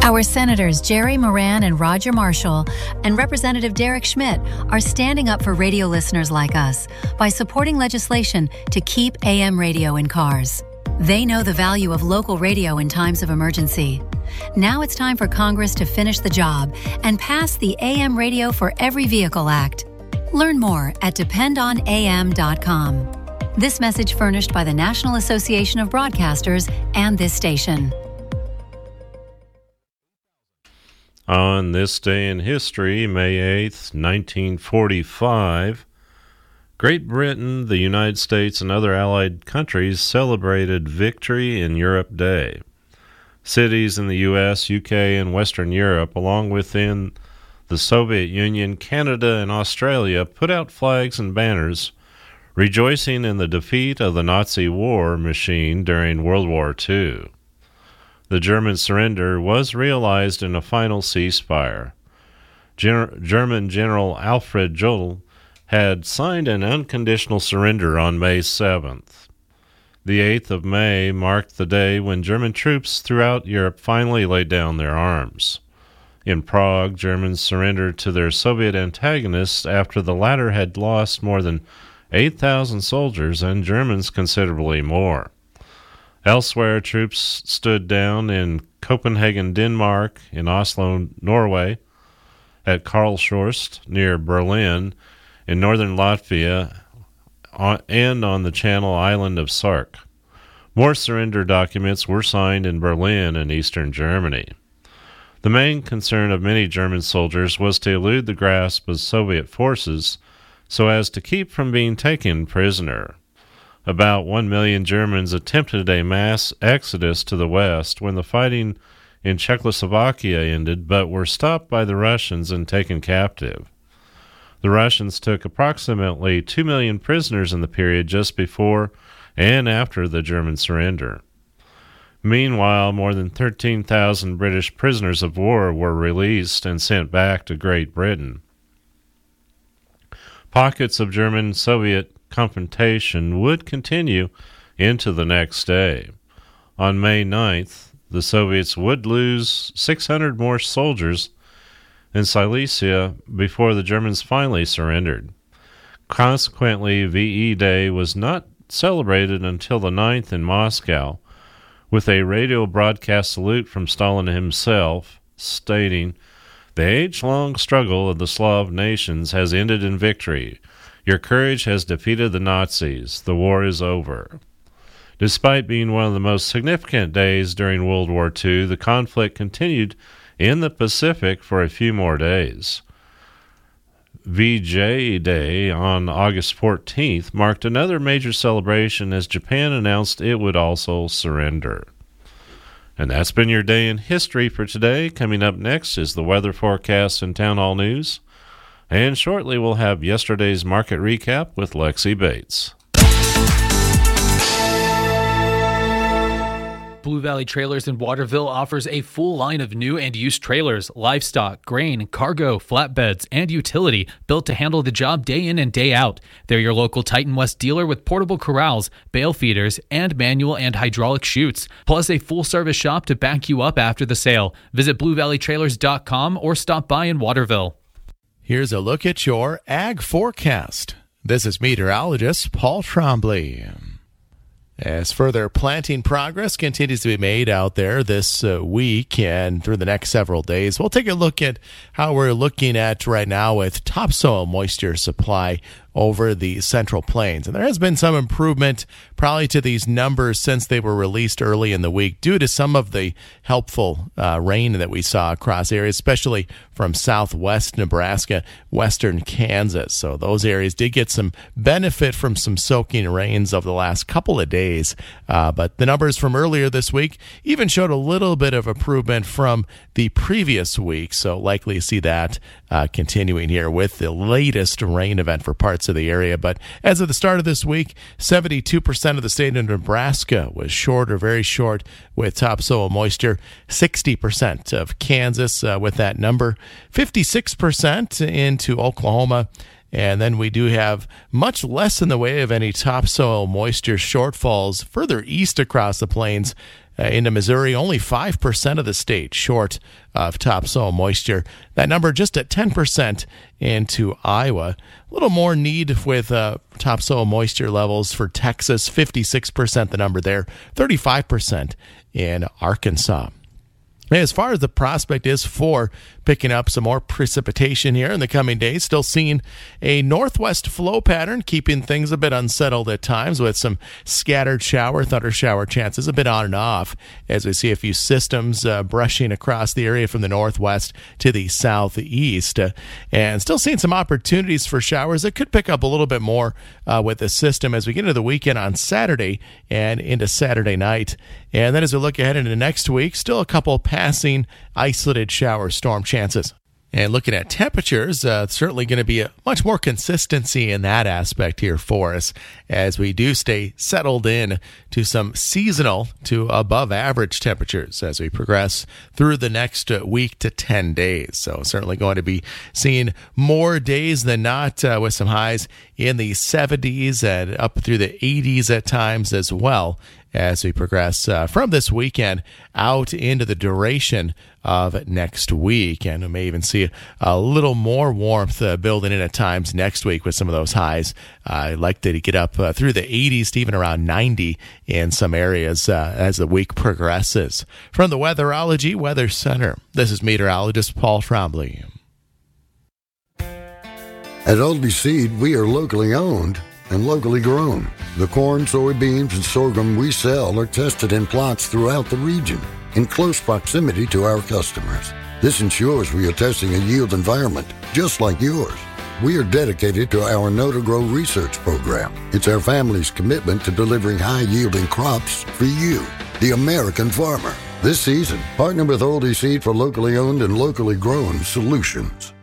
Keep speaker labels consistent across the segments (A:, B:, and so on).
A: Our Senators Jerry Moran and Roger Marshall and Representative Derek Schmidt are standing up for radio listeners like us by supporting legislation to keep AM radio in cars. They know the value of local radio in times of emergency. Now it's time for Congress to finish the job and pass the AM Radio for Every Vehicle Act. Learn more at dependonam.com. This message furnished by the National Association of Broadcasters and this station.
B: On this day in history, May 8th, 1945, Great Britain, the United States, and other allied countries celebrated Victory in Europe Day. Cities in the U.S., UK, and Western Europe, along within the Soviet Union, Canada, and Australia, put out flags and banners rejoicing in the defeat of the Nazi war machine during World War II. The German surrender was realized in a final ceasefire. German General Alfred Jodl had signed an unconditional surrender on May 7th. The 8th of May marked the day when German troops throughout Europe finally laid down their arms. In Prague, Germans surrendered to their Soviet antagonists after the latter had lost more than 8,000 soldiers and Germans considerably more. Elsewhere, troops stood down in Copenhagen, Denmark, in Oslo, Norway, at Karlshorst, near Berlin, in northern Latvia, and on the Channel Island of Sark. More surrender documents were signed in Berlin and eastern Germany. The main concern of many German soldiers was to elude the grasp of Soviet forces so as to keep from being taken prisoner. About 1 million Germans attempted a mass exodus to the west when the fighting in Czechoslovakia ended, but were stopped by the Russians and taken captive. The Russians took approximately 2 million prisoners in the period just before and after the German surrender. Meanwhile, more than 13,000 British prisoners of war were released and sent back to Great Britain. Pockets of German-Soviet confrontation would continue into the next day. On May 9th, the Soviets would lose 600 more soldiers in Silesia before the Germans finally surrendered. Consequently, VE Day was not celebrated until the 9th in Moscow, with a radio broadcast salute from Stalin himself stating, "The age-long struggle of the Slav nations has ended in victory. Your courage has defeated the Nazis. The war is over." Despite being one of the most significant days during World War II, the conflict continued in the Pacific for a few more days. VJ Day on August 14th marked another major celebration as Japan announced it would also surrender. And that's been your day in history for today. Coming up next is the weather forecast and town hall news. And shortly we'll have yesterday's market recap with Lexi Bates.
C: Blue Valley Trailers in Waterville offers a full line of new and used trailers, livestock, grain, cargo, flatbeds, and utility built to handle the job day in and day out. They're your local Titan West dealer with portable corrals, bale feeders, and manual and hydraulic chutes, plus a full-service shop to back you up after the sale. Visit BlueValleyTrailers.com or stop by in Waterville.
D: Here's a look at your ag forecast. This is meteorologist Paul Trombley. As further planting progress continues to be made out there this week and through the next several days, we'll take a look at how we're looking at right now with topsoil moisture supply over the Central Plains. And there has been some improvement probably to these numbers since they were released early in the week due to some of the helpful rain that we saw across areas, especially from southwest Nebraska, western Kansas. So those areas did get some benefit from some soaking rains over the last couple of days. But the numbers from earlier this week even showed a little bit of improvement from the previous week. So likely to see that continuing here with the latest rain event for parts of the area. But as of the start of this week, 72% of the state of Nebraska was short or very short with topsoil moisture. 60% of Kansas with that number. 56% into Oklahoma. And then we do have much less in the way of any topsoil moisture shortfalls further east across the plains into Missouri, only 5% of the state short of topsoil moisture. That number just at 10% into Iowa. A little more need with topsoil moisture levels for Texas, 56% the number there, 35% in Arkansas. As far as the prospect is for picking up some more precipitation here in the coming days, still seeing a northwest flow pattern, keeping things a bit unsettled at times with some scattered thunder shower chances a bit on and off as we see a few systems brushing across the area from the northwest to the southeast. And still seeing some opportunities for showers that could pick up a little bit more with the system as we get into the weekend on Saturday and into Saturday night. And then as we look ahead into next week, still a couple passing isolated shower storm chances. And looking at temperatures, certainly going to be a much more consistency in that aspect here for us as we do stay settled in to some seasonal to above average temperatures as we progress through the next week to 10 days. So certainly going to be seeing more days than not with some highs in the 70s and up through the 80s at times as well as we progress from this weekend out into the duration of next week. And we may even see a little more warmth building in at times next week with some of those highs. Likely to get up through the 80s to even around 90 in some areas as the week progresses. From the Weatherology Weather Center, this is meteorologist Paul Trombley.
E: At Aldi Seed, we are locally owned and locally grown. The corn, soybeans, and sorghum we sell are tested in plots throughout the region in close proximity to our customers. This ensures we are testing a yield environment just like yours. We are dedicated to our Know to Grow research program. It's our family's commitment to delivering high-yielding crops for you, the American farmer. This season, partner with Aldi Seed for locally owned and locally grown solutions.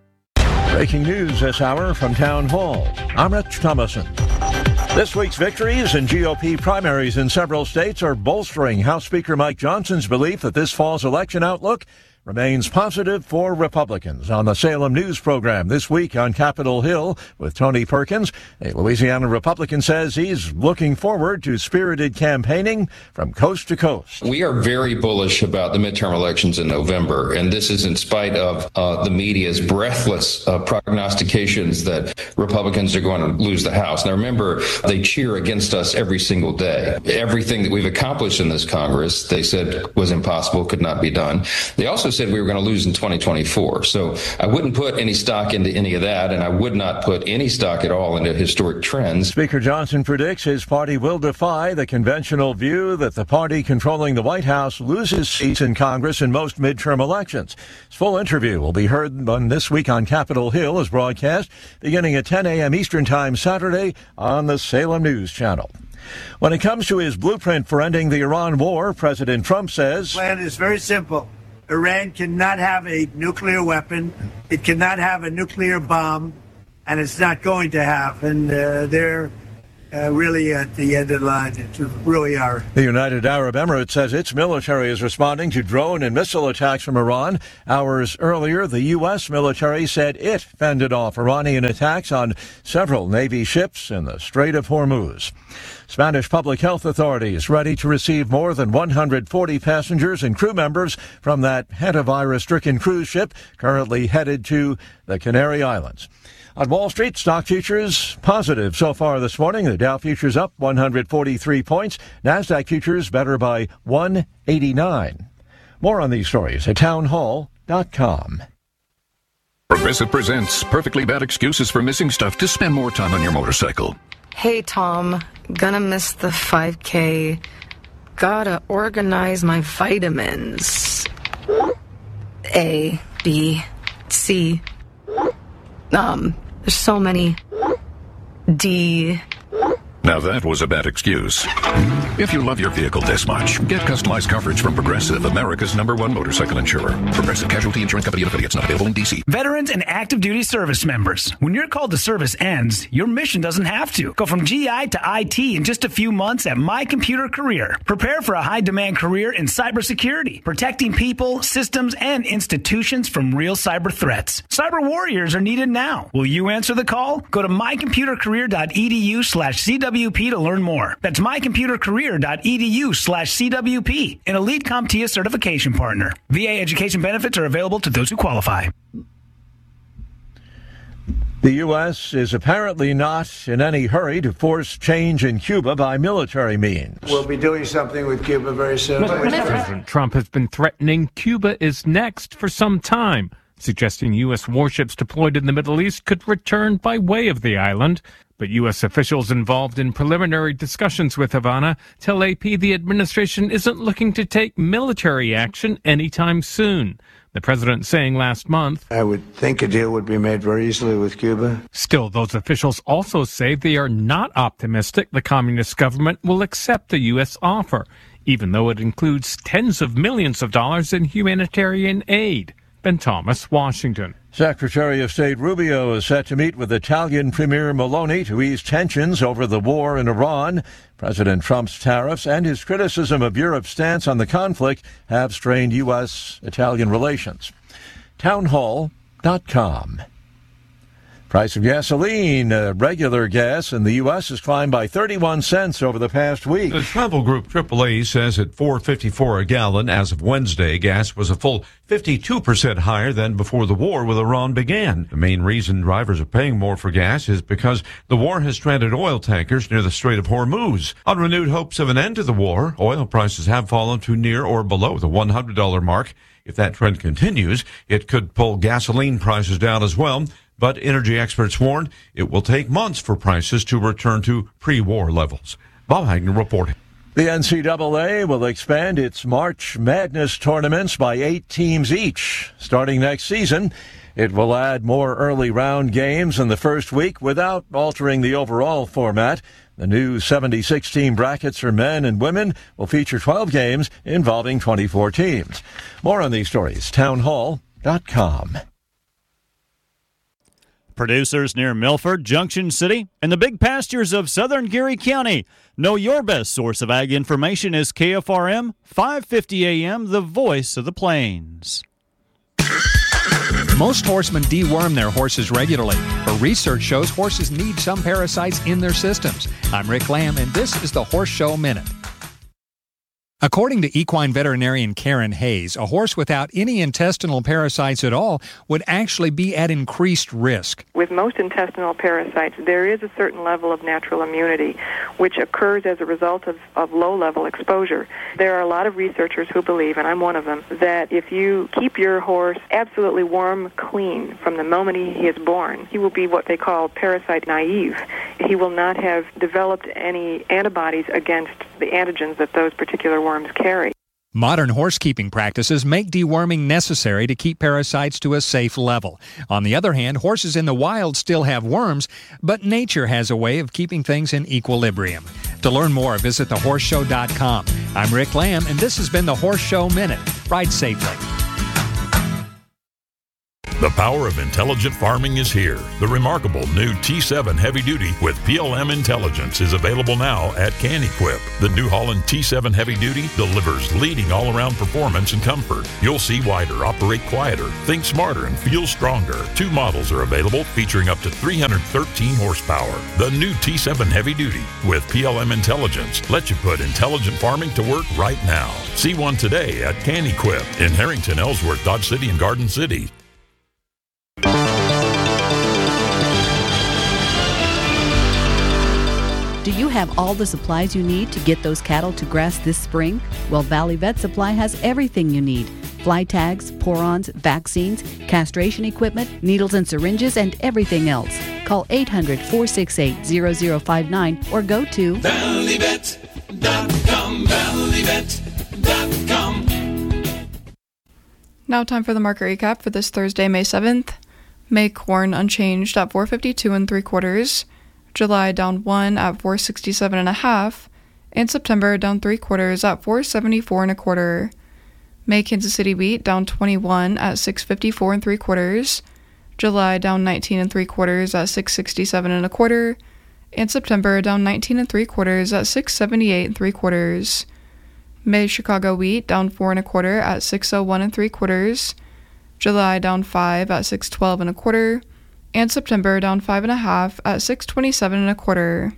F: Breaking news this hour from Town Hall. I'm Rich Thomason. This week's victories in GOP primaries in several states are bolstering House Speaker Mike Johnson's belief that this fall's election outlook remains positive for Republicans. On the Salem News program this week on Capitol Hill with Tony Perkins, a Louisiana Republican says he's looking forward to spirited campaigning from coast to coast.
G: We are very bullish about the midterm elections in November, and this is in spite of the media's breathless prognostications that Republicans are going to lose the House. Now remember, they cheer against us every single day. Everything that we've accomplished in this Congress, they said was impossible, could not be done. They also said we were going to lose in 2024. So I wouldn't put any stock into any of that, and I would not put any stock at all into historic trends.
F: Speaker Johnson predicts his party will defy the conventional view that the party controlling the White House loses seats in Congress in most midterm elections. His full interview will be heard on This Week on Capitol Hill as broadcast beginning at 10 a.m. Eastern Time Saturday on the Salem News Channel. When it comes to his blueprint for ending the Iran war, President Trump says,
H: the plan is very simple. Iran cannot have a nuclear weapon. It cannot have a nuclear bomb, and it's not going to have. And they're really at the end of the line. It really are.
F: The United Arab Emirates says its military is responding to drone and missile attacks from Iran. Hours earlier, the U.S. military said it fended off Iranian attacks on several Navy ships in the Strait of Hormuz. Spanish public health authorities ready to receive more than 140 passengers and crew members from that hantavirus-stricken cruise ship currently headed to the Canary Islands. On Wall Street, stock futures positive so far this morning. The Dow futures up 143 points. NASDAQ futures better by 189. More on these stories at townhall.com.
I: Progressive presents Perfectly Bad Excuses for Missing Stuff to spend more time on your motorcycle.
J: Hey, Tom, gonna miss the 5K. Gotta organize my vitamins. A, B, C. There's so many. D.
I: Now that was a bad excuse. If you love your vehicle this much, get customized coverage from Progressive, America's #1 motorcycle insurer. Progressive Casualty Insurance Company and affiliates, not available in D.C.
K: Veterans and active duty service members. When your call to service ends, your mission doesn't have to. Go from GI to IT in just a few months at My Computer Career. Prepare for a high-demand career in cybersecurity, protecting people, systems, and institutions from real cyber threats. Cyber warriors are needed now. Will you answer the call? Go to mycomputercareer.edu/CW CWP to learn more. That's mycomputercareer.edu/CWP, an elite CompTIA certification partner. VA education benefits are available to those who qualify.
F: The U.S. is apparently not in any hurry to force change in Cuba by military means.
H: We'll be doing something with Cuba very soon.
L: President Trump has been threatening Cuba is next for some time, suggesting U.S. warships deployed in the Middle East could return by way of the island. But U.S. officials involved in preliminary discussions with Havana tell AP the administration isn't looking to take military action anytime soon. The president saying last month,
H: I would think a deal would be made very easily with Cuba.
L: Still, those officials also say they are not optimistic the communist government will accept the U.S. offer, even though it includes tens of millions of dollars in humanitarian aid. Ben Thomas, Washington.
F: Secretary of State Rubio is set to meet with Italian Premier Meloni to ease tensions over the war in Iran. President Trump's tariffs and his criticism of Europe's stance on the conflict have strained U.S.-Italian relations. Townhall.com. Price of gasoline, regular gas in the U.S. has climbed by 31 cents over the past week.
M: The travel group AAA says at $4.54 a gallon as of Wednesday, gas was a full 52% higher than before the war with Iran began. The main reason drivers are paying more for gas is because the war has stranded oil tankers near the Strait of Hormuz. On renewed hopes of an end to the war, oil prices have fallen to near or below the $100 mark. If that trend continues, it could pull gasoline prices down as well. But energy experts warn it will take months for prices to return to pre-war levels. Bob Hagner reporting.
F: The NCAA will expand its March Madness tournaments by 8 teams each. Starting next season, it will add more early round games in the first week without altering the overall format. The new 76-team brackets for men and women will feature 12 games involving 24 teams. More on these stories, townhall.com.
N: Producers near Milford, Junction City, and the big pastures of southern Geary County. Know your best source of ag information is KFRM 550 AM, the voice of the plains.
O: Most horsemen deworm their horses regularly, but research shows horses need some parasites in their systems. I'm Rick Lamb, and this is the Horse Show Minute. According to equine veterinarian Karen Hayes, a horse without any intestinal parasites at all would actually be at increased risk.
P: With most intestinal parasites, there is a certain level of natural immunity, which occurs as a result of low-level exposure. There are a lot of researchers who believe, and I'm one of them, that if you keep your horse absolutely worm clean from the moment he is born, he will be what they call parasite naive. He will not have developed any antibodies against the antigens that those particular worms carry.
O: Modern horsekeeping practices make deworming necessary to keep parasites to a safe level. On the other hand, horses in the wild still have worms, but nature has a way of keeping things in equilibrium. To learn more, visit thehorseshow.com. I'm Rick Lamb, and this has been the Horse Show Minute. Ride safely.
I: The power of intelligent farming is here. The remarkable new T7 Heavy Duty with PLM Intelligence is available now at CanEquip. The New Holland T7 Heavy Duty delivers leading all-around performance and comfort. You'll see wider, operate quieter, think smarter, and feel stronger. 2 models are available featuring up to 313 horsepower. The new T7 Heavy Duty with PLM Intelligence lets you put intelligent farming to work right now. See one today at CanEquip in Harrington, Ellsworth, Dodge City, and Garden City.
Q: Do you have all the supplies you need to get those cattle to grass this spring? Well, Valley Vet Supply has everything you need. Fly tags, pour-ons, vaccines, castration equipment, needles and syringes, and everything else. Call 800-468-0059 or go to
R: valleyvet.com, valleyvet.com.
S: Now time for the market recap for this Thursday, May 7th. May corn unchanged at $4.52 3/4. July down 1 at $4.67 1/2, and September down 3/4 at $4.74 1/4. May Kansas City wheat down 21 at $6.54 3/4. July down 19 3/4 at $6.67 1/4, and September down 19 3/4 at $6.78 3/4. May Chicago wheat down 4 1/4 at $6.01 3/4. July down 5 at $6.12 1/4, and September down 5 1/2 at $6.27 1/4.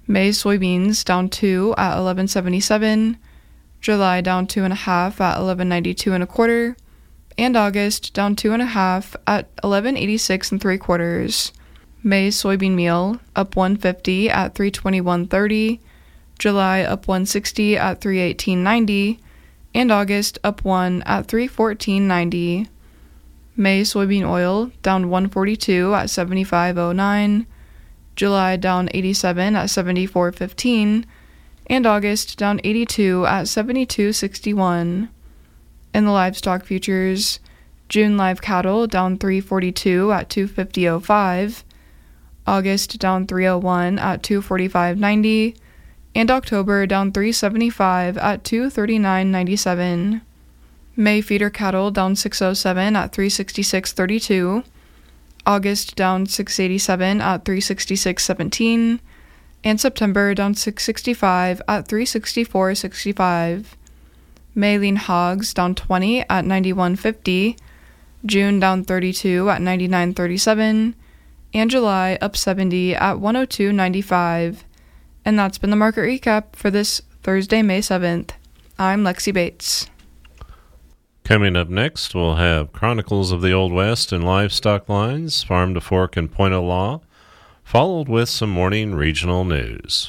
S: May soybeans down 2 at $11.77. July down 2.5 at $11.92 1/4. And August down 2.5 at $11.86 3/4. May soybean meal up $1.50 at $3.21.30. July up $1.60 at $3.18.90. And August up $1 at $3.14.90. May soybean oil down $1.42 at $75.09. July down $87 at $74.15. And August down $82 at $72.61. In the livestock futures, June live cattle down $3.42 at $250.05. August down $3.01 at $245.90. And October down $3.75 at $239.97. May feeder cattle down $6.07 at $366.32. August down $6.87 at $366.17. And September down $6.65 at $364.65. May lean hogs down 20 at $91.50. June down 32 at $99.37. And July up 70 at $102.95. And that's been the market recap for this Thursday, May 7th. I'm Lexi Bates.
B: Coming up next, we'll have Chronicles of the Old West and Livestock Lines, Farm to Fork and Point of Law, followed with some morning regional news.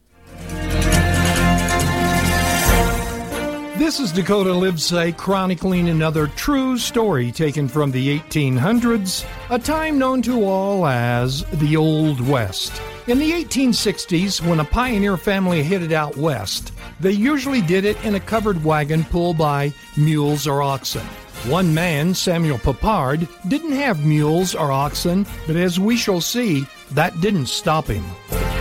R: This is Dakota Livesay chronicling another true story taken from the 1800s, a time known to all as the Old West. In the 1860s, when a pioneer family headed out west, they usually did it in a covered wagon pulled by mules or oxen. One man, Samuel Papard, didn't have mules or oxen, but as we shall see, that didn't stop him.